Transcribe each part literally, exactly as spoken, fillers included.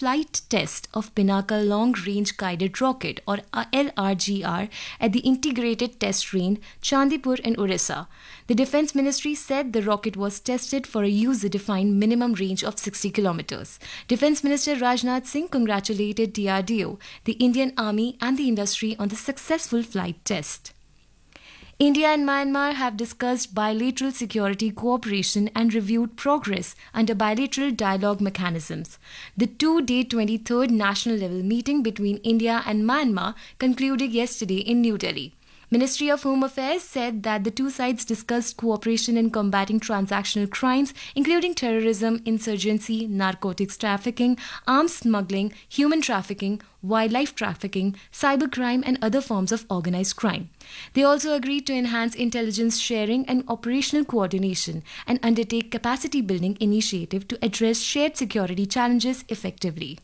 flight test of Pinnacle Long Range Guided Rocket or L R G R at the Integrated Test Range, Chandipur in Orissa. The Defence Ministry said the rocket was tested for a user-defined minimum range of sixty kilometers. Defence Minister Rajnath Singh congratulated D R D O, the Indian Army and the industry on the successful flight test. India and Myanmar have discussed bilateral security cooperation and reviewed progress under bilateral dialogue mechanisms. The two-day twenty-third national-level meeting between India and Myanmar concluded yesterday in New Delhi. Ministry of Home Affairs said that the two sides discussed cooperation in combating transactional crimes, including terrorism, insurgency, narcotics trafficking, arms smuggling, human trafficking, wildlife trafficking, cybercrime, and other forms of organized crime. They also agreed to enhance intelligence sharing and operational coordination and undertake capacity building initiative to address shared security challenges effectively.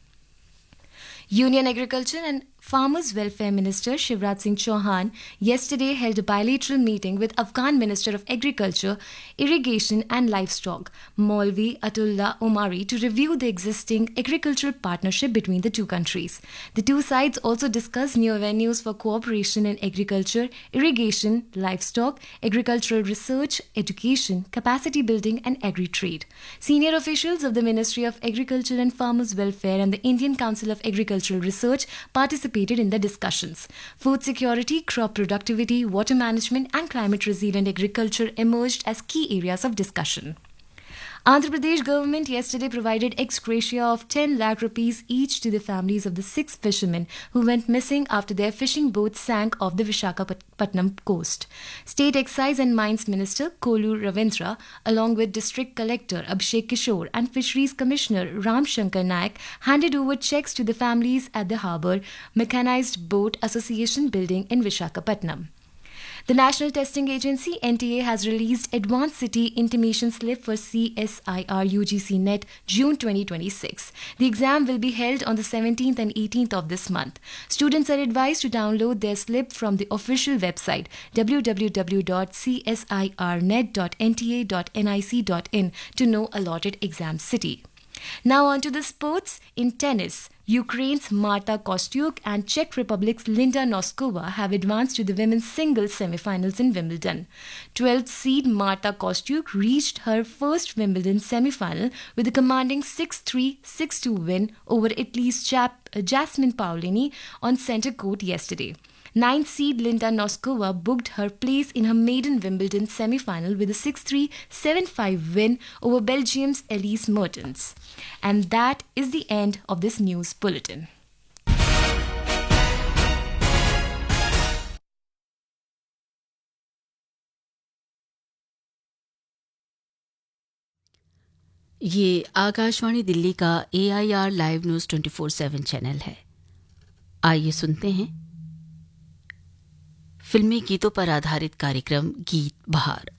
Union Agriculture and Farmers Welfare Minister Shivraj Singh Chauhan yesterday held a bilateral meeting with Afghan Minister of Agriculture, Irrigation and Livestock, Maulvi Atullah Omari, to review the existing agricultural partnership between the two countries. The two sides also discussed new avenues for cooperation in agriculture, irrigation, livestock, agricultural research, education, capacity building and agri-trade. Senior officials of the Ministry of Agriculture and Farmers Welfare and the Indian Council of Agricultural Research participated in the discussions. Food security, crop productivity, water management and climate resilient agriculture emerged as key areas of discussion. Andhra Pradesh government yesterday provided ex gratia of ten lakh rupees each to the families of the six fishermen who went missing after their fishing boat sank off the Visakhapatnam coast. State Excise and Mines Minister Kolu Ravindra, along with District Collector Abhishek Kishore and Fisheries Commissioner Ram Shankar Naik, handed over cheques to the families at the Harbour Mechanized Boat Association building in Visakhapatnam. The National Testing Agency N T A has released Advanced City Intimation Slip for C S I R U G C Net June twenty twenty-six. The exam will be held on the seventeenth and eighteenth of this month. Students are advised to download their slip from the official website w w w dot c s i r net dot n t a dot nic dot in to know allotted exam city. Now on to the sports. In tennis, Ukraine's Marta Kostyuk and Czech Republic's Linda Noskova have advanced to the women's singles semi-finals in Wimbledon. twelfth seed Marta Kostyuk reached her first Wimbledon semi-final with a commanding six three, six two win over Italy's Jap- Jasmine Paolini on centre court yesterday. ninth seed Linda Noskova booked her place in her maiden Wimbledon semi-final with a six three, seven five win over Belgium's Elise Mertens. And that is the end of this news bulletin. ये आकाशवाणी दिल्ली का ए I R live news twenty four seven channel है। आइए सुनते हैं फिल्मी गीतों पर आधारित कार्यक्रम गीत बहार।